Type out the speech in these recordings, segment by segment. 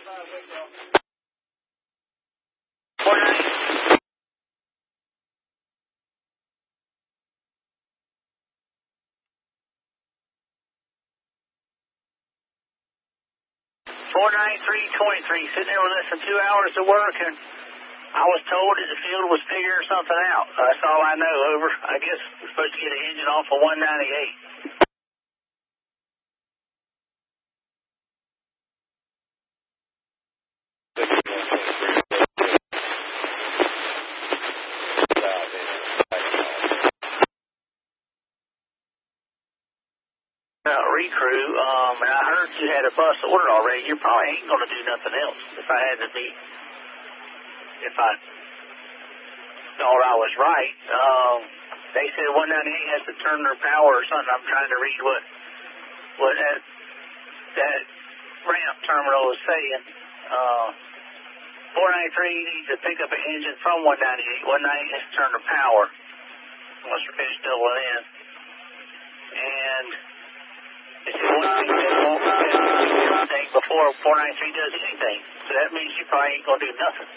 49323, sitting there with less than 2 hours of work, and I was told that the field was figuring something out. That's all I know, over. I guess we're supposed to get an engine off of 198. Recrew, and I heard you had a bus order already. You probably ain't going to do nothing else if I had to be, if I thought I was right. They said 198 has to turn their power or something. I'm trying to read what that ramp terminal is saying. 493 needs to pick up an engine from 198. 198 has to turn the power once we're finished doubling in. And it's anything before 493 does anything. So that means you probably ain't going to do nothing.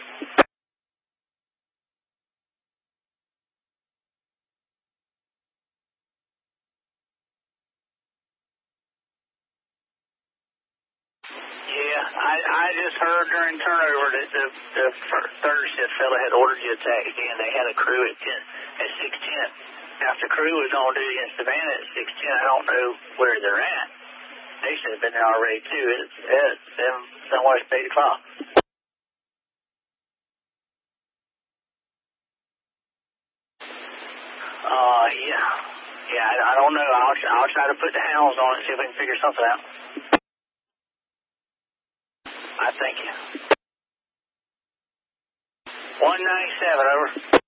Yeah, I just heard during turnover that the third shift fella had ordered you to attack again. They had a crew at 6:10. After crew was going to do against Savannah at 6:10, I don't know where they're at. They should have been there already too. It's 8 o'clock. Yeah. I don't know. I'll try to put the hounds on it, see if we can figure something out. I thank you. 197, over.